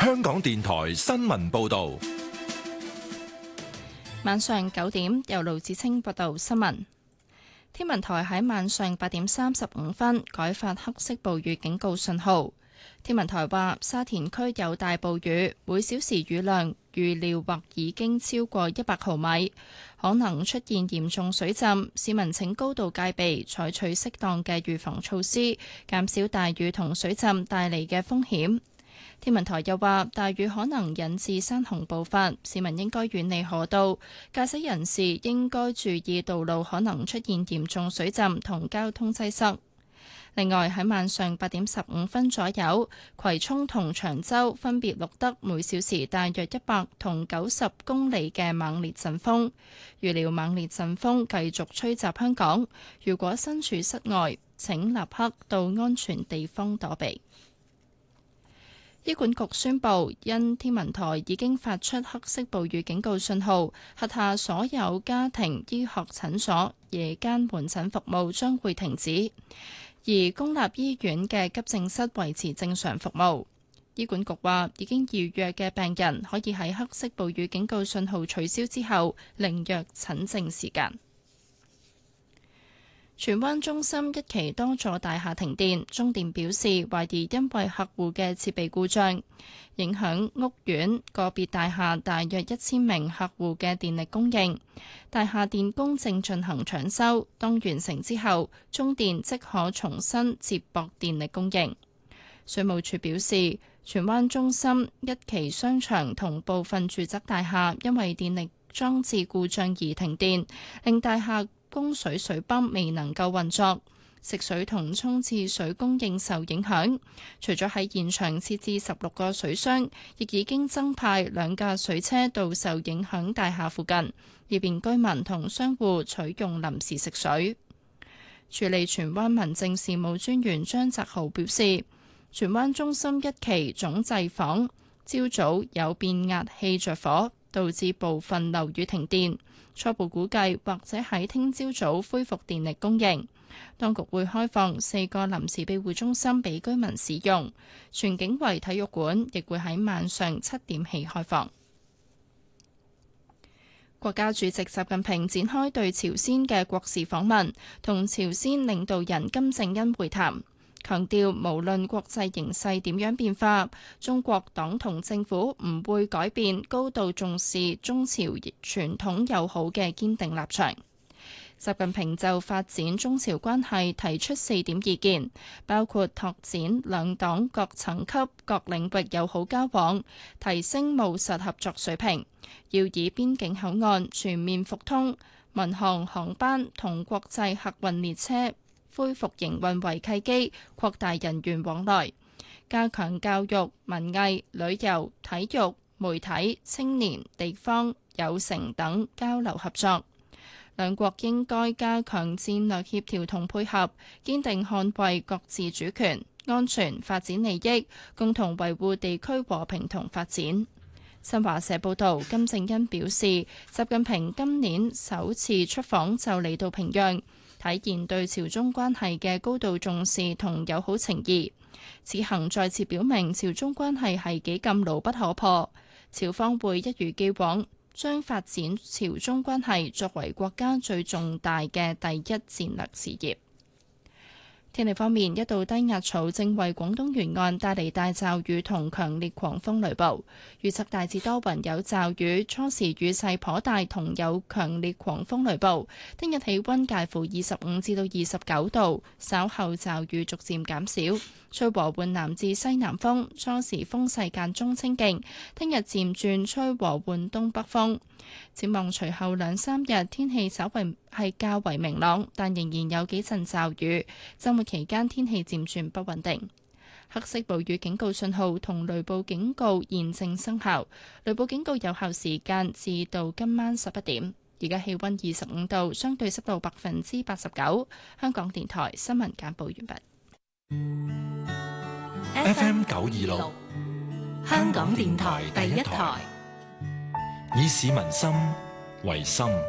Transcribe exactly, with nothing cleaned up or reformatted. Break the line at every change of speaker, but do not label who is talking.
香港電台新聞報道。
晚上九點，由盧子清報道新聞。天文台喺晚上八點三十五分改發黑色暴雨警告信號。天文台話，沙田區有大暴雨，每小時雨量預料或已經超過一百毫米，可能出現嚴重水浸。市民請高度戒備，採取適當嘅預防措施，減少大雨同水浸帶嚟嘅風險。天文台又話，大雨可能引致山洪暴發，市民應該遠離河道，駕駛人士應該注意道路可能出現嚴重水浸同交通擠塞。另外喺晚上八點十五分左右，葵涌同長洲分別錄得每小時大約一百同九十公里嘅猛烈陣風，預料猛烈陣風繼續吹襲香港。如果身處室外，請立刻到安全地方躲避。醫管局宣布，因天文台已經發出黑色暴雨警告信號，轄下所有家庭醫學診所夜間門診服務將會停止，而公立醫院嘅急症室維持正常服務。醫管局話，已經預約嘅病人可以喺黑色暴雨警告信號取消之後另約診症時間。荃灣中心一期多座大廈停電，中電表示懷疑因為客戶嘅設備故障，影響屋苑個別大廈大約一千名客戶嘅電力供應。大廈電工正進行搶修，當完成之後，中電即可重新接駁電力供應。水務署表示，荃灣中心一期商場同部分住宅大廈因為電力裝置故障而停電，令大廈供水水泵未能夠運作，食水同沖廁水供應受影響。除咗喺現場設置十六個水箱，亦已經增派兩架水車到受影響大廈附近，以便居民同商戶取用臨時食水。處理荃灣民政事務專員張澤豪表示，荃灣中心一期總掣房朝早有變壓器着火，導致部分樓宇停電。初步估計或者喺聽朝早恢復電力供應。當局會開放四個臨時庇護中心俾居民使用。荃景圍體育館亦會喺晚上七點起開放。國家主席習近平展開對朝鮮嘅國事訪問，同朝鮮領導人金正恩會談，強調無論國際形勢點樣變化，中國黨同政府唔會改變高度重視中朝傳統友好嘅堅定立場。習近平就發展中朝關係提出四點意見，包括拓展兩黨各層級、各領域友好交往，提升務實合作水平，要以邊境口岸全面復通、民航航班同國際客運列車恢復營運為契機，擴大人員往來，加強教育、文藝、旅遊、體育、媒體、青年、地方、有成等交流合作。兩國應該加強戰略協調同配合，堅定捍衛各自主權、安全、發展利益，共同維護地區和平同發展。新華社報導，金正恩表示，習近平今年首次出訪就嚟到平壤，體現對朝中關係嘅高度重視同友好情誼。此行再次表明朝中關係係幾咁牢不可破，朝方會一如既往，將發展朝中關係作為國家最重大嘅第一戰略事業。天氣方面，一道低壓槽正為廣東沿岸帶嚟大驟雨同強烈狂風雷暴，預測大致多雲有驟雨，初時雨勢頗大，同有強烈狂風雷暴。聽日氣溫介乎二十五至到二十九度，稍後驟雨逐漸減少，吹和緩南至西南風，初時風勢間中清勁。聽日漸轉吹和緩東北風。展望隨後兩三日天氣稍為係較為明朗，但仍然有幾陣驟雨。週末期間天氣漸轉不穩定。黑色暴雨警告信號同雷暴警告現正生效，雷暴警告有效時間至到今晚十一點。而家氣溫二十五度，相對濕度百分之八十九。香港電台新聞簡報完畢。
F M 九二六，香港電台第一台，以市民心為心。